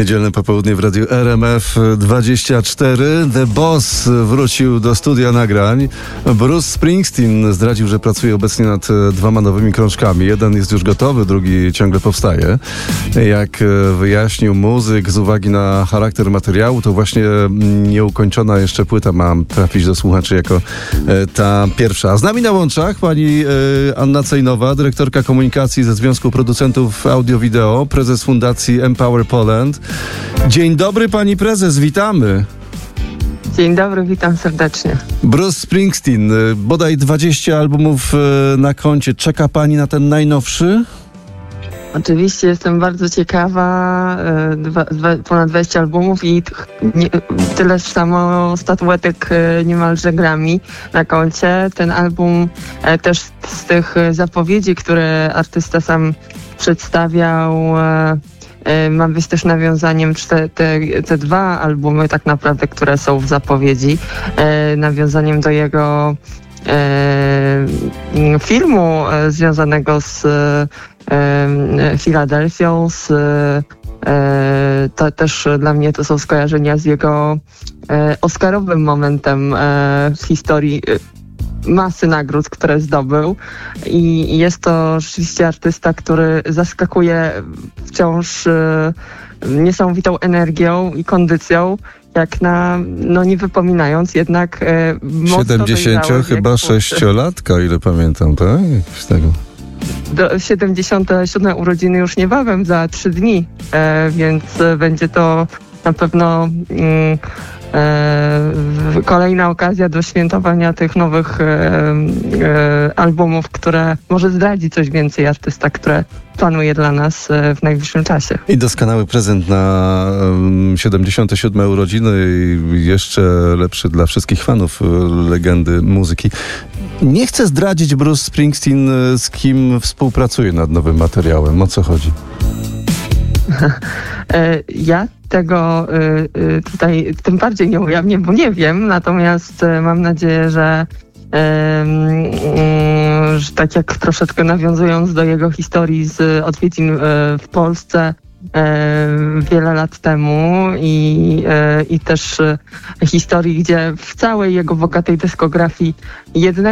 Niedzielne popołudnie w radiu RMF24. The Boss wrócił do studia nagrań. Bruce Springsteen zdradził, że pracuje obecnie nad 2 nowymi krążkami. Jeden jest już gotowy, drugi ciągle powstaje. Jak wyjaśnił muzyk, z uwagi na charakter materiału, to właśnie nieukończona jeszcze płyta ma trafić do słuchaczy jako ta pierwsza. A z nami na łączach pani Anna Cejnowa, dyrektorka komunikacji ze Związku Producentów Audio-Wideo, prezes Fundacji Empower Poland. Dzień dobry, pani prezes, witamy. Dzień dobry, witam serdecznie. Bruce Springsteen, bodaj 20 albumów na koncie. Czeka pani na ten najnowszy? Oczywiście jestem bardzo ciekawa. Ponad 20 albumów i tyle samo statuetek niemalże Grammy na koncie. Ten album też z tych zapowiedzi, które artysta sam przedstawiał, ma być też nawiązaniem, te 2 albumy tak naprawdę, które są w zapowiedzi, nawiązaniem do jego filmu związanego z Filadelfią. To też dla mnie to są skojarzenia z jego oscarowym momentem w historii masy nagród, które zdobył, i jest to rzeczywiście artysta, który zaskakuje wciąż niesamowitą energią i i jak na, nie wypominając jednak 70 chyba 6-latka, ile pamiętam, tak? Z tego. 77 urodziny już niebawem, za 3 dni, więc będzie to na pewno kolejna okazja do świętowania tych nowych albumów, które może zdradzi coś więcej artysta, które planuje dla nas w najbliższym czasie. I doskonały prezent na 77 urodziny i jeszcze lepszy dla wszystkich fanów legendy muzyki. Nie chcę zdradzić Bruce Springsteen, z kim współpracuje nad nowym materiałem. O co chodzi? Ja tego tutaj tym bardziej nie ujawnię, bo nie wiem, natomiast mam nadzieję, że tak jak troszeczkę nawiązując do jego historii z odwiedzin w Polsce wiele lat temu i też historii, gdzie w całej jego bogatej dyskografii jednego